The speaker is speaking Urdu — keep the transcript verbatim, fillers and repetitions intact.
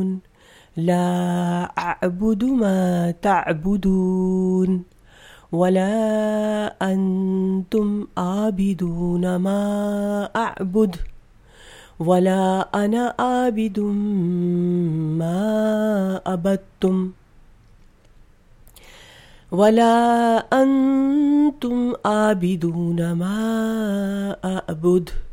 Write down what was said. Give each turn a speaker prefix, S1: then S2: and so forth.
S1: لا أعبد ما تعبدون ولا أنتم عابدون ما أعبد ولا أنا عابد ما عبدتم ولا أنتم عابدون ما أعبد